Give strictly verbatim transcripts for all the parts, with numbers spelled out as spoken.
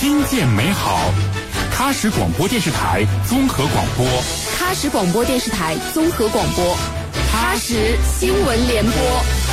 听见美好。喀什广播电视台综合广播， 喀什广播电视台综合广播，喀什新闻联播。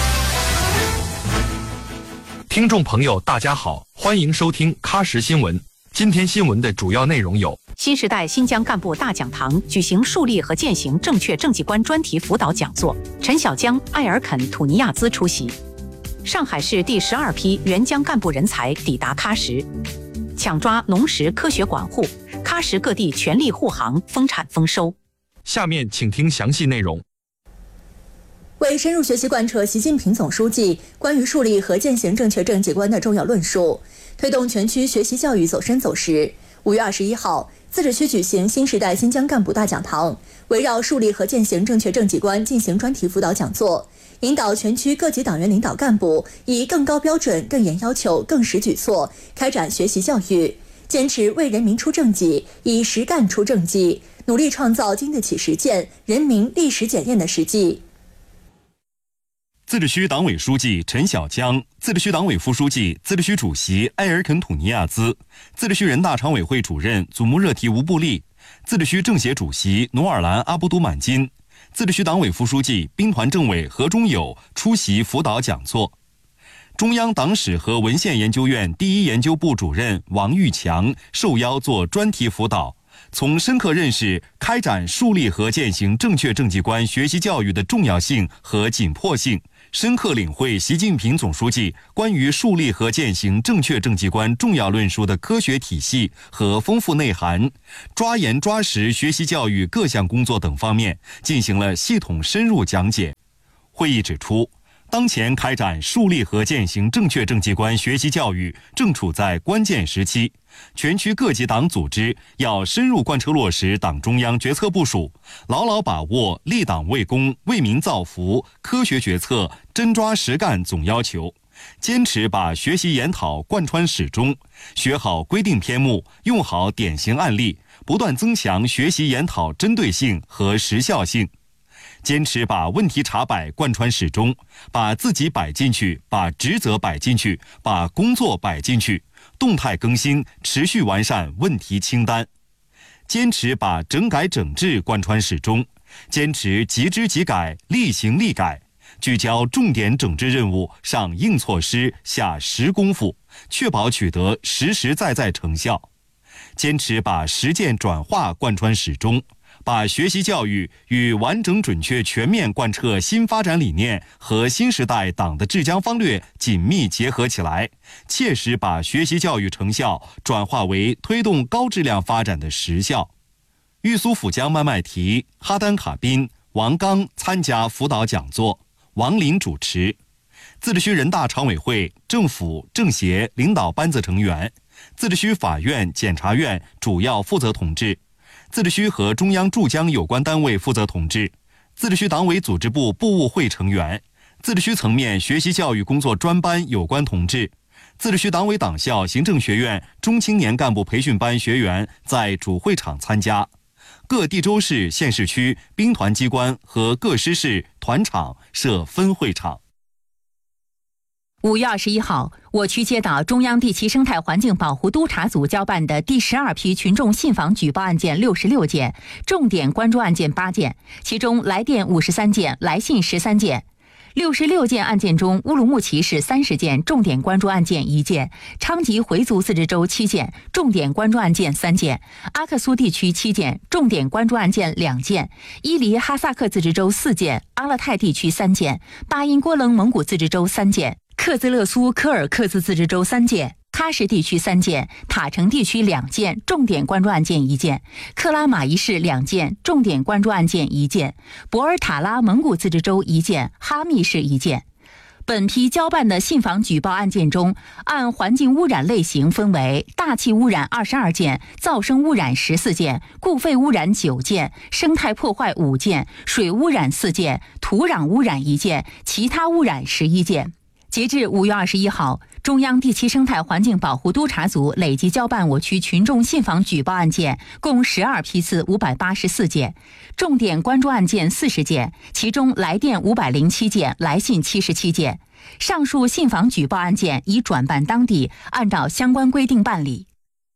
听众朋友大家好，欢迎收听喀什新闻。今天新闻的主要内容有： 新时代新疆干部大讲堂举行树立和践行正确政绩观专题辅导讲座，陈小江、艾尔肯·土尼亚兹出席。上海市第十二批援疆干部人才抵达喀什，抢抓农时科学管护，喀什各地全力护航，丰产丰收。 下面请听详细内容。 为深入学习贯彻习近平总书记关于树立和践行正确政绩观的重要论述，推动全区学习教育走深走实，五月二十一号，自治区举行新时代新疆干部大讲堂，围绕树立和践行正确政绩观进行专题辅导讲座，引导全区各级党员领导干部以更高标准、更严要求、更实举措开展学习教育，坚持为人民出政绩，以实干出政绩，努力创造经得起实践、人民历史检验的实际。 自治区党委书记陈小江、自治区党委副书记、自治区主席埃尔肯·土尼亚兹、自治区人大常委会主任祖穆热提吴布利、自治区政协主席努尔兰阿布都满金、自治区党委副书记、兵团政委何忠友出席辅导讲座。中央党史和文献研究院第一研究部主任王玉强受邀做专题辅导，从深刻认识开展树立和践行正确政绩观学习教育的重要性和紧迫性，深刻领会习近平总书记关于树立和践行正确政绩观重要论述的科学体系和丰富内涵，抓严抓实学习教育各项工作等方面进行了系统深入讲解。会议指出，当前开展树立和践行正确政绩观学习教育正处在关键时期，全区各级党组织要深入贯彻落实党中央决策部署，牢牢把握立党为公、为民造福、科学决策、真抓实干总要求，坚持把学习研讨贯穿始终，学好规定篇目，用好典型案例，不断增强学习研讨针对性和时效性。坚持把问题查摆贯穿始终，把自己摆进去，把职责摆进去，把工作摆进去，动态更新，持续完善问题清单。坚持把整改整治贯穿始终，坚持即知即改，立行立改，聚焦重点整治任务，上硬措施，下实功夫，确保取得实实在在成效。坚持把实践转化贯穿始终，把学习教育与完整准确全面贯彻新发展理念和新时代党的治疆方略紧密结合起来，切实把学习教育成效转化为推动高质量发展的实效。玉苏府江麦麦提、哈丹卡宾、王刚参加辅导讲座，王林主持。自治区人大常委会、政府、政协领导班子成员，自治区法院、检察院主要负责同志，自治区和中央驻疆有关单位负责同志，自治区党委组织部部务会成员，自治区层面学习教育工作专班有关同志，自治区党委党校行政学院中青年干部培训班学员在主会场参加。各地州市、县市区兵团机关和各师市团场设分会场。 五月二十一号，我区接到中央地栖生态环境保护督察组交办的第十二批群众信访举报案件六十六件，重点关注案件八件，其中来电五十三件，来信十三件。六十六件案件中，乌鲁木齐市三十件，重点关注案件一件；昌吉回族自治州七件，重点关注案件三件；阿克苏地区七件，重点关注案件两件；伊犁哈萨克自治州四件，阿勒泰地区三件；巴音郭楞蒙古自治州三件；克孜勒苏科尔克孜自治州三件；喀什地区三件，塔城地区两件，重点关注案件一件；克拉玛依市两件，重点关注案件一件；博尔塔拉蒙古自治州一件，哈密市一件。本批交办的信访举报案件中，按环境污染类型分为大气污染二十二件，噪声污染十四件，固废污染九件，生态破坏五件，水污染四件，土壤污染一件，其他污染十一件。截至五月二十一号，中央地栖生态环境保护督察组累计交办我区群众信访举报案件共十二批次五百八十四件，重点关注案件四十件，其中来电五百零七件，来信七十七件。上述信访举报案件已转办当地，按照相关规定办理。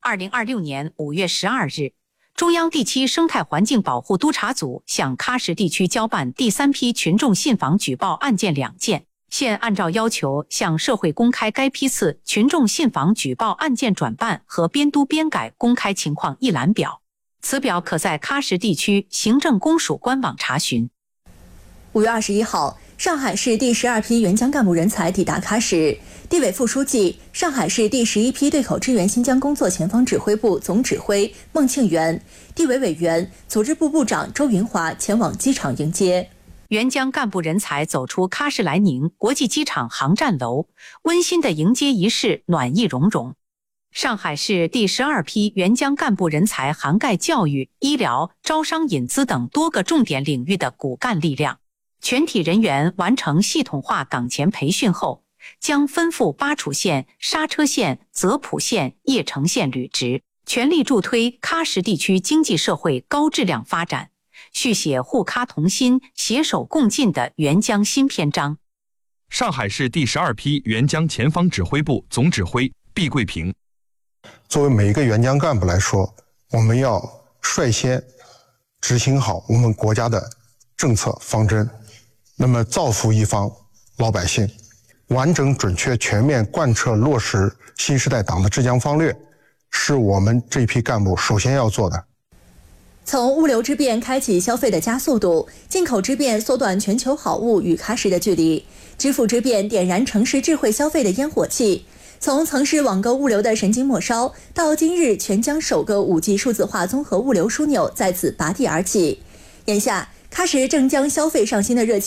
二零二六年五月十二日，中央第七生态环境保护督察组向喀什地区交办第三批群众信访举报案件两件，现按照要求向社会公开该批次群众信访举报案件转办和编督编改公开情况一览表，此表可在喀什地区行政公署官网查询。 五月二十一号，上海市第十二批援疆干部人才抵达喀什，地委副书记、上海市第十一批对口支援新疆工作前方指挥部总指挥孟庆元、地委委员、组织部部长周云华前往机场迎接。 援疆干部人才走出喀什莱宁国际机场航站楼，温馨的迎接仪式暖意融融。上海市第十二批援疆干部人才涵盖教育、医疗、招商引资等多个重点领域的骨干力量。全体人员完成系统化岗前培训后，将分赴巴楚县、刹车县、泽普县、叶城县履职，全力助推喀什地区经济社会高质量发展，续写沪喀同心、携手共进的援疆新篇章。 上海市第十二批援疆前方指挥部总指挥毕桂平： 作为每一个援疆干部来说，我们要率先执行好我们国家的政策方针，那么造福一方老百姓，完整准确全面贯彻落实新时代党的治疆方略，是我们这批干部首先要做的。 从物流之便开启消费的加速度，进口之便缩短全球好物与喀什的距离，支付之便点燃城市智慧消费的烟火气。从曾是网购物流的神经末梢，到今日全疆首个 五 G 数字化综合物流枢纽在此拔地而起。眼下，喀什正将消费上新的热情